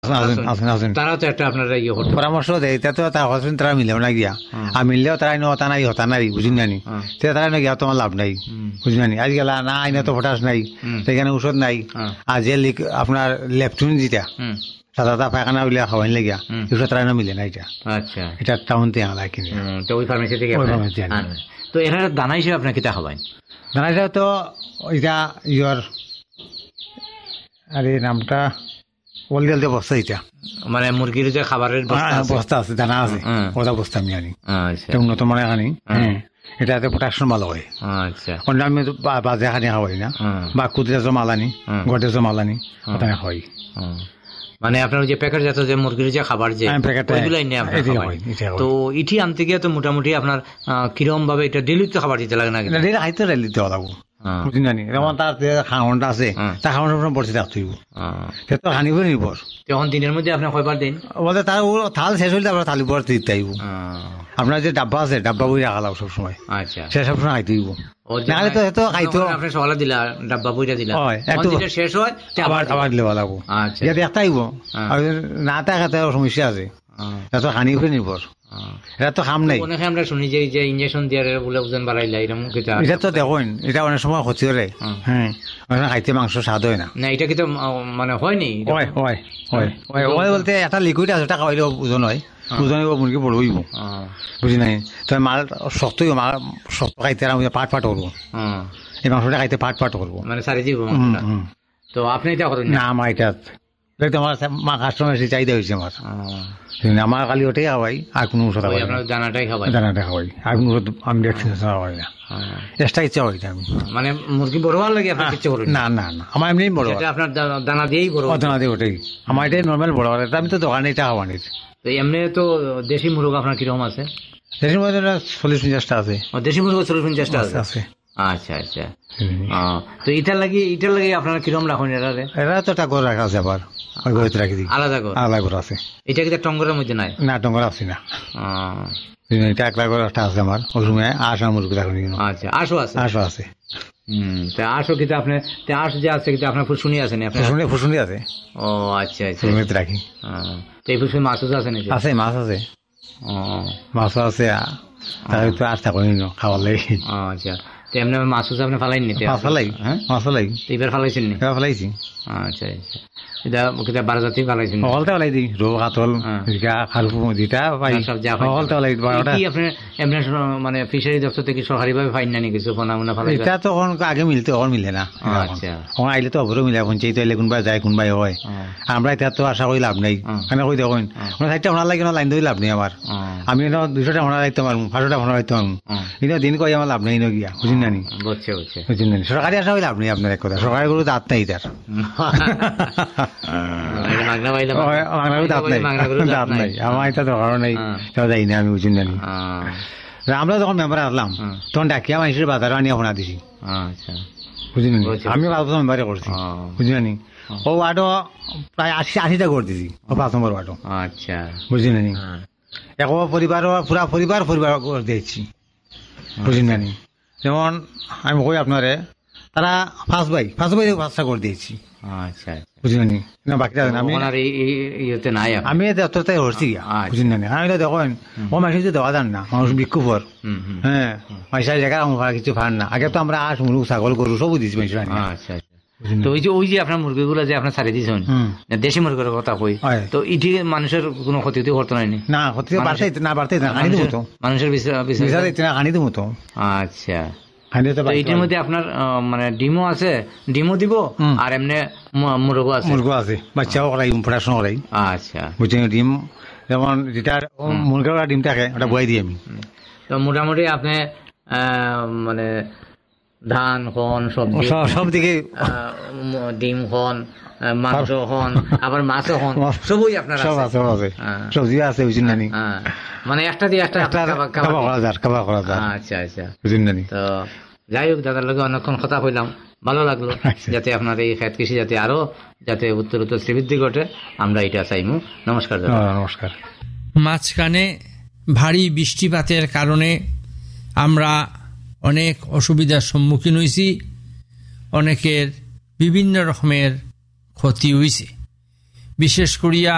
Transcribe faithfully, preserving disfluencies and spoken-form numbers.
তারাও তো একটা আপনারা ইয়ে করতে পরামর্শ দেয়, এটা তো তার হসপিটাল তারা মিলেও না গিয়া, আর মিললেও তারা হতা নাই হতা নাই বুঝি নানি, তারা না গিয়া তোমার লাভ নাই বুঝি নানি। আজকাল না আইনে তো ফটাস নাই, সেখানে ওষুধ নাই, আর যে আপনার লেপটুন যেটা সাদা পায়খানা উলিয়া খাওয়াইন লাগিয়া এগুলো তারা না মিলে না, এটা আচ্ছা এটা টাউনতে আনা কিনে তো ওই ফার্মেসি থেকে। তো এরা দানা হিসেবে আপনার কিতা খাওয়াইন? দানাটা তো এটা ইয়র আরে নামটা বলতে বলতে বস্তা, এটা মানে মুরগির যে খাবারের বস্তা আছে, দানা আছে, ওটা বস্তা আমি আনি, উন্নত মানের আনি। হ্যাঁ, এটাতে প্রোটেকশন ভালো হয়। আচ্ছা, অন্য আমি বাজে খানি খাওয়াই না, বা কুদরে জমাল আনি, গটে জমাল আনি, ওটা খাওয়াই। মানে আপনার যে প্যাকেট জাত যে মুরগির যে খাবার যে তো ইটি আনতে গিয়ে তো মোটামুটি আপনার কিরকম ভাবে এটা ডেলি তো খাবার দিতে লাগে না? ডেলি খাইতে ডেলি দেওয়া লাগবো বুঝি জানি। যেমন তার যে খাওয়ানটা আছে, তার খাওয়ানোর বসে রাখতে হইব, সে তো খানিব নির্ভর। তখন দিনের মধ্যে আপনার কয়বার দিন? বলতে তার থাল শেষ হইলে আপনার থালি পর দিতে আইব। আপনার যে ডাব্বা আছে, ডাব্বা বই রাখা লাগবে সবসময়। আচ্ছা, সে সবসময় খাইতে হইব, নাহলে তো এত খাইতো আপনি সকালে দিলা ডাব্বা বইটা দিলা, একটু শেষ হয় আবার আবার দিলেও লাগবো। আচ্ছা, যাতে একটা আইব, না থাকাতে সমস্যা আছে, এত খানি উপরে নির্ভর, এটা তো খাম নাই। অনেকে আমরা শুনি যে যে ইনজেকশন দিয়ে বলে ওজন বাড়াইলা, এরকম কিটা? এটা তো দেখুন, এটা অনেক সময় ক্ষতি করে। হ্যাঁ, খাইতে মাংস স্বাদ হয় না। না, এটা কিন্তু মানে হয়নি, হয় হয় হয় হয় বলতে একটা লিকুইড আছে, ওটা খাওয়াইলে ওজন হয়, ওজন হইব, মুরগি বড় হইব, বুঝি নাই। তো মাল শক্ত হইব, মাল শক্ত খাইতে পাট পাট করবো, এই মাংসটা খাইতে পাট পাট করবো, মানে সারি দিব। তো আপনি এটা করেন না? আমার এটা আমার মা কাস্টমার এসে চাহিদা হয়েছে আমার, আমার খালি ওটাই খাওয়াই, আর কোনো ওষুধ দানাটাই খাওয়াই, দানাটা খাওয়াই, আর কোনো ওষুধ আমি খাওয়াই না, চেষ্টা ইচ্ছা হইতে আমি। মানে মুরগি বড় হওয়ার লাগে আপনার ইচ্ছা করেন? না না না, আমার এমনি বড়, আপনার দানা দিয়েই বড়, দানা দিয়ে ওটাই আমার, এটাই নর্মাল বড় হওয়ার। আমি তো দোকানে এটা খাওয়ানির। তো এমনি তো দেশি মুরগ আপনার কিরকম আছে? দেশি মুরগ চল্লিশ পঞ্চাশটা আছে। দেশি মুরগ চল্লিশ পঞ্চাশটা আছে। আচ্ছা আচ্ছা, তো এটার লাগে এটার লাগে আপনারা কিরকম রাখুন? এরা এরা তো একটা ঘর রাখা আছে, আবার ওই ঘরে রাখি দিই, আলাদা ঘর, আলাদা ঘর আছে। এটা কি টঙ্গরের মধ্যে নাই? না, টঙ্গর আছে না, এটা একলা ঘর একটা আছে আমার। ওই সময় আশ আর মুরগি রাখুন। আচ্ছা, আশও আছে? আশও আছে। হম, তা আশও কিন্তু আপনি আশ যে আছে কিন্তু আপনার ফুসুনি আছে না? ফুসুনি ফুসুনি আছে। ও আচ্ছা আচ্ছা, রাখি। তো এই ফুসুনি মাছ আছে নাকি? আছে, মাছ আছে, মাছও আছে, তার তো আশটা করি না খাওয়ার লাগে। আচ্ছা, এমনি মাছ আপনি ফালাই নি? মাছ ফালাই, হ্যাঁ মাছ ফালাই। এবার ফালাইছেন নি? এবার ফালাইছি। আচ্ছা আচ্ছা, এটা কিতা বারো জাতি ফালাইছেন? হলতে ফালাই দিই, রৌ কাতল খালফু যেটা পাই হলতে ফালাই দিই। কি আপনি এমনি মানে ফিশারি দপ্তর থেকে সরকারি ভাবে ফাইন না নি কিছু? এটা তো আগে মিলতে, এখন মিলে না। আচ্ছা, এখন আইলে তো অবরও মিলে, পঞ্চায়েত আইলে কোনবা যায় কোনবাই হয়। আমরা এটা তো আশা করি লাভ নাই, কেন কই দেখুন সাইডটা ওনার লাগে লাইন ধরে লাভ নেই আমার। আমি দুইশোটা ওনার রাখতে পারবো, পাঁচশোটা ওনার রাখতে পারবো, কিন্তু দিন কই আমার লাভ নেই গিয়া, বুঝিন না নি? বুঝিন না, সরকারি আশা হই লাভ নেই আপনার, এক কথা। সরকারি গরু দাঁত নাই তার, আমার এটা দরকার নেই, যাই না আমি, বুঝিন না নি? আমরা যখন মেম্বার আসলাম তখন ডাকিয়া মানুষের বাজারও আনিয়া ফোনা দিছি, বুঝিনি? আমি পাঁচ বছর মেম্বারে করছি, বুঝিনি? ও ওয়ার্ডও প্রায় আশি আশিটা করে দিছি, ও পাঁচ নম্বর ওয়ার্ডও। আচ্ছা, বুঝিনি? এক পরিবার পুরা পরিবার পরিবার করে দিয়েছি, বুঝিনি? যেমন আমি কই আপনারে, তারা পাঁচ ভাই পাঁচ ভাই পাঁচটা করে দিয়েছি। আচ্ছা, বুঝলেন? না বাকিটা আমি আমি দপ্তরটাই হচ্ছি, বুঝলেন? আমি দেখেন ও মানুষ দেওয়া যান না, মানুষ বিক্ষোভর, হ্যাঁ পয়সা জায়গা আমার কিছু ফান না। আগে তো আমরা আস মুরগ ছাগল গরু সবই দিচ্ছি মানুষ। আচ্ছা, তো ওই যে ওই যে আপনার মুরগিগুলো যে আপনার ছাড়িয়ে দিয়েছেন, দেশি মুরগির কথা কই, তো এটি মানুষের কোনো ক্ষতি করতো না? না, ক্ষতি বাড়তে না, বাড়তে মানুষের হানি দেবো তো। আচ্ছা, এটির মধ্যে আপনার মানে ডিমও আছে, ডিমও দিব, আর এমনি মুরগও আছে? মুরগও আছে, বাচ্চাও করাই, পড়াশোনা করাই। আচ্ছা, বুঝছেন? ডিম যেমন যেটা মুরগির ডিম থাকে ওটা বয়াই দিই আমি। তো মোটামুটি আপনি মানে ধান খন, সবজি সব দিকে, ডিম খন, মাংস খন, আবার মাছও খন, সবই আপনার সব আছে, সবজি আছে, বুঝছেন না? মানে একটা দিয়ে একটা করা যায়, করা করা যায়। আচ্ছা আচ্ছা, বুঝছেন না? তো যাই হোক, দাদার লগে অনেকক্ষণ কথা কইলাম, ভালো লাগলো। যাতে আপনার এই খেত কৃষি যাতে আরো যাতে উত্তর উত্তর শ্রীবৃদ্ধি ঘটে, আমরা এটা চাইমু। নমস্কার দাদা। নমস্কার। মাঝখানে ভারী বৃষ্টিপাতের কারণে আমরা অনেক অসুবিধার সম্মুখীন হয়েছি, অনেকের বিভিন্ন রকমের ক্ষতি হয়েছে। বিশেষ করিয়া